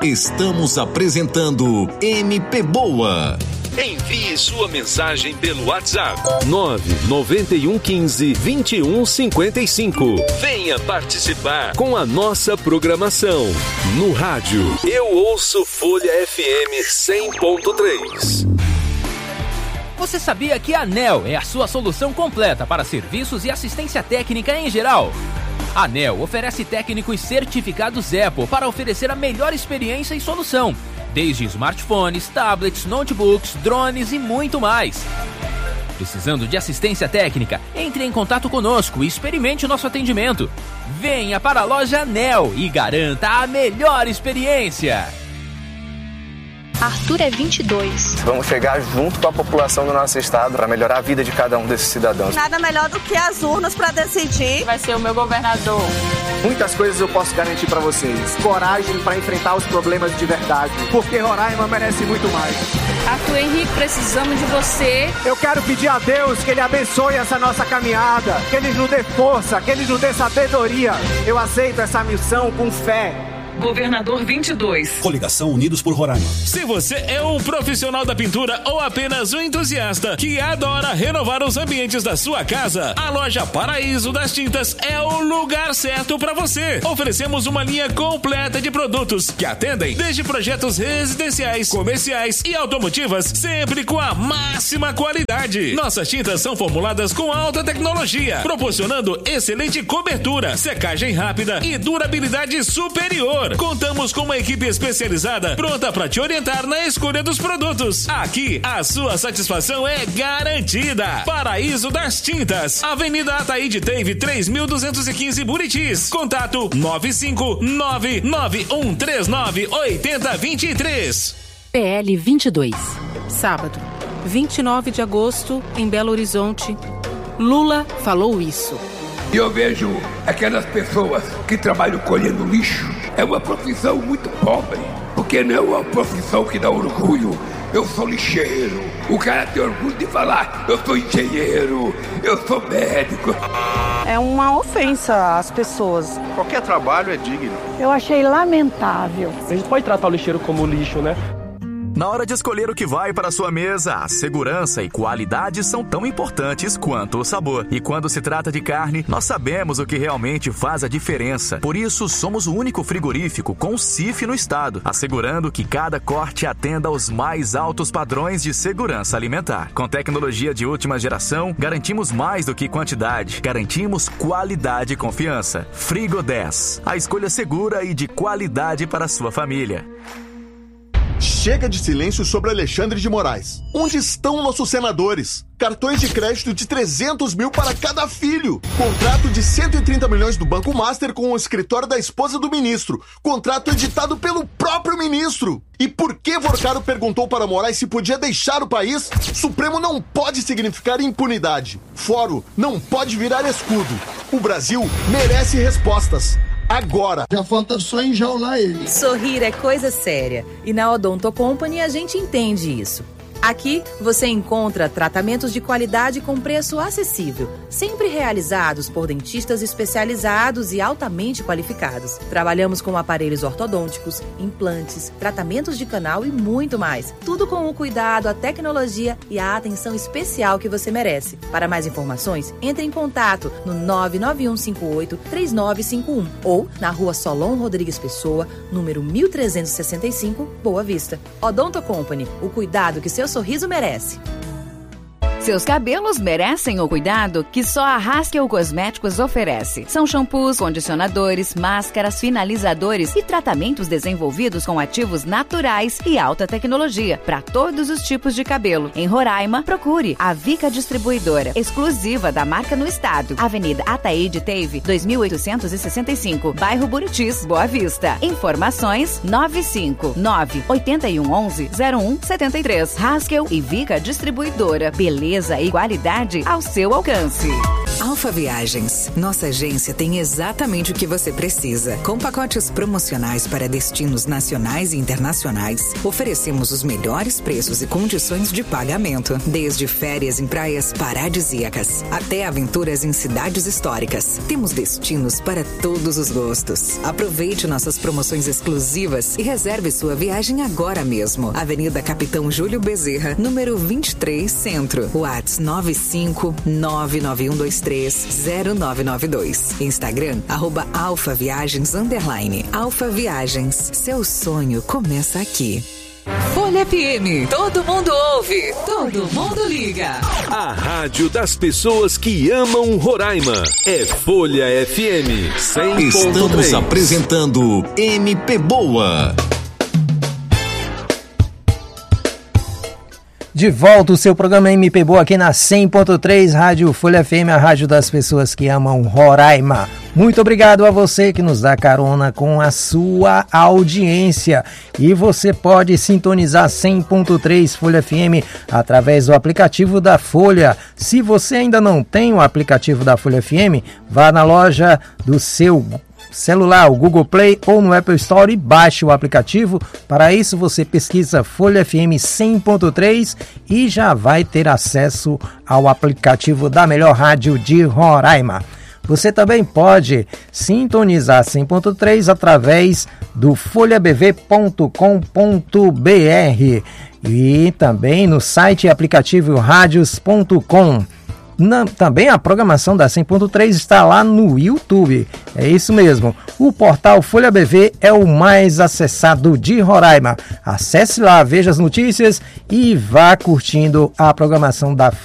Estamos apresentando MP Boa. Envie sua mensagem pelo WhatsApp 99115-2155. Venha participar com a nossa programação. No rádio, eu ouço Folha FM 100.3. Você sabia que a ANEEL é a sua solução completa para serviços e assistência técnica em geral? A ANEEL oferece técnicos certificados Apple para oferecer a melhor experiência e solução, desde smartphones, tablets, notebooks, drones e muito mais. Precisando de assistência técnica? Entre em contato conosco e experimente o nosso atendimento. Venha para a loja ANEEL e garanta a melhor experiência. Arthur é 22. Vamos chegar junto com a população do nosso estado para melhorar a vida de cada um desses cidadãos. Nada melhor do que as urnas para decidir. Vai ser o meu governador. Muitas coisas eu posso garantir para vocês. Coragem para enfrentar os problemas de verdade. Porque Roraima merece muito mais. Arthur Henrique, precisamos de você. Eu quero pedir a Deus que Ele abençoe essa nossa caminhada. Que Ele nos dê força, que Ele nos dê sabedoria. Eu aceito essa missão com fé. Governador 22. Coligação Unidos por Roraima. Se você é um profissional da pintura ou apenas um entusiasta que adora renovar os ambientes da sua casa, a loja Paraíso das Tintas é o lugar certo para você. Oferecemos uma linha completa de produtos que atendem desde projetos residenciais, comerciais e automotivas, sempre com a máxima qualidade. Nossas tintas são formuladas com alta tecnologia, proporcionando excelente cobertura, secagem rápida e durabilidade superior. Contamos com uma equipe especializada pronta para te orientar na escolha dos produtos. Aqui, a sua satisfação é garantida. Paraíso das Tintas, Avenida Ataíde Teve 3215 Buritis. Contato 95991398023. PL 22. Sábado, 29 de agosto, em Belo Horizonte. Lula falou isso. E eu vejo aquelas pessoas que trabalham colhendo lixo. É uma profissão muito pobre, porque não é uma profissão que dá orgulho. Eu sou lixeiro. O cara tem orgulho de falar, eu sou engenheiro, eu sou médico. É uma ofensa às pessoas. Qualquer trabalho é digno. Eu achei lamentável. A gente pode tratar o lixeiro como lixo, né? Na hora de escolher o que vai para a sua mesa, a segurança e qualidade são tão importantes quanto o sabor. E quando se trata de carne, nós sabemos o que realmente faz a diferença. Por isso, somos o único frigorífico com CIF no estado, assegurando que cada corte atenda aos mais altos padrões de segurança alimentar. Com tecnologia de última geração, garantimos mais do que quantidade, garantimos qualidade e confiança. Frigo 10, a escolha segura e de qualidade para a sua família. Chega de silêncio sobre Alexandre de Moraes. Onde estão nossos senadores? Cartões de crédito de 300 mil para cada filho. Contrato de 130 milhões do Banco Master com o escritório da esposa do ministro. Contrato editado pelo próprio ministro. E por que Vorcaro perguntou para Moraes se podia deixar o país? Supremo não pode significar impunidade. Fórum não pode virar escudo. O Brasil merece respostas. Agora. Já falta só enjaular ele. Sorrir é coisa séria. E na Odonto Company a gente entende isso. Aqui você encontra tratamentos de qualidade com preço acessível, sempre realizados por dentistas especializados e altamente qualificados. Trabalhamos com aparelhos ortodônticos, implantes, tratamentos de canal e muito mais. Tudo com o cuidado, a tecnologia e a atenção especial que você merece. Para mais informações, entre em contato no 99158-3951 ou na Rua Solon Rodrigues Pessoa, número 1365, Boa Vista. Odonto Company, o cuidado que seu sorriso merece. Seus cabelos merecem o cuidado que só a Haskell Cosméticos oferece. São shampoos, condicionadores, máscaras, finalizadores e tratamentos desenvolvidos com ativos naturais e alta tecnologia para todos os tipos de cabelo. Em Roraima, procure a Vica Distribuidora, exclusiva da marca no estado. Avenida Ataíde Teve, 2865, bairro Buritis, Boa Vista. Informações 959-8111-0173. Haskell e Vica Distribuidora. Beleza e qualidade ao seu alcance. Alfa Viagens. Nossa agência tem exatamente o que você precisa. Com pacotes promocionais para destinos nacionais e internacionais, oferecemos os melhores preços e condições de pagamento. Desde férias em praias paradisíacas até aventuras em cidades históricas. Temos destinos para todos os gostos. Aproveite nossas promoções exclusivas e reserve sua viagem agora mesmo. Avenida Capitão Júlio Bezerra, número 23, Centro. WhatsApp 95991230992. Instagram, @alfaviagens_. Alfa Viagens. Seu sonho começa aqui. Folha FM. Todo mundo ouve. Todo mundo liga. A rádio das pessoas que amam Roraima. É Folha FM 100.3. Estamos apresentando MP Boa. De volta o seu programa MP Boa aqui na 100.3 Rádio Folha FM, a rádio das pessoas que amam Roraima. Muito obrigado a você que nos dá carona com a sua audiência. E você pode sintonizar 100.3 Folha FM através do aplicativo da Folha. Se você ainda não tem o aplicativo da Folha FM, vá na loja do seu celular, o Google Play ou no Apple Store e baixe o aplicativo. Para isso você pesquisa Folha FM 100.3 e já vai ter acesso ao aplicativo da melhor rádio de Roraima. Você também pode sintonizar 100.3 através do folhabv.com.br e também no site e aplicativo radios.com. Também a programação da 100.3 está lá no YouTube. É isso mesmo. O portal Folha BV é o mais acessado de Roraima. Acesse lá, veja as notícias e vá curtindo a programação da